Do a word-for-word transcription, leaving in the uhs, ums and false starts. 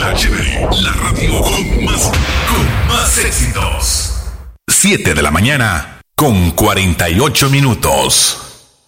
H D, la radio con más, con más éxitos. siete de la mañana con cuarenta y ocho minutos.